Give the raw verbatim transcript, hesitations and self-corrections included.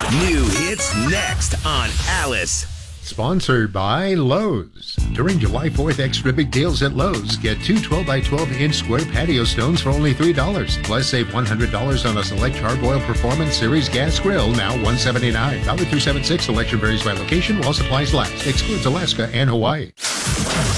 New hits next on Alice. Sponsored by Lowe's. During July fourth, extra big deals at Lowe's. Get two twelve by twelve inch square patio stones for only three dollars. Plus, save one hundred dollars on a select Char-Broil Performance Series gas grill, now one seventy-nine. Valid through seven six. Selection varies by location while supplies last. Excludes Alaska and Hawaii.